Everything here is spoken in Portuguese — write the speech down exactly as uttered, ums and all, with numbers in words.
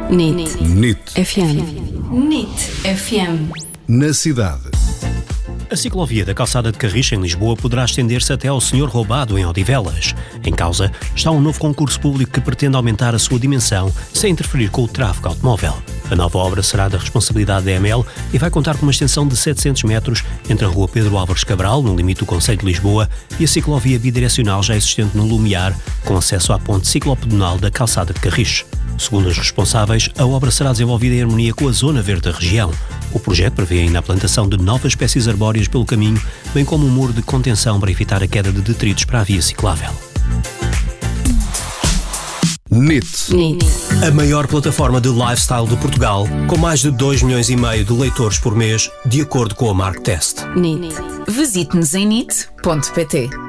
N I T. N I T. F M. N I T F M. Na cidade. A ciclovia da Calçada de Carris, em Lisboa, poderá estender-se até ao Senhor Roubado, em Odivelas. Em causa está um novo concurso público que pretende aumentar a sua dimensão sem interferir com o tráfego automóvel. A nova obra será da responsabilidade da E M L e vai contar com uma extensão de setecentos metros entre a rua Pedro Álvares Cabral, no limite do concelho de Lisboa, e a ciclovia bidirecional já existente no Lumiar, com acesso à ponte ciclopedonal da Calçada de Carris. Segundo os responsáveis, a obra será desenvolvida em harmonia com a zona verde da região. O projeto prevê ainda a plantação de novas espécies arbóreas pelo caminho, bem como um muro de contenção para evitar a queda de detritos para a via ciclável. N I T. N I T. A maior plataforma de lifestyle de Portugal, com mais de dois milhões e meio de leitores por mês, de acordo com a Marktest. N I T. Visite-nos em nit ponto pt.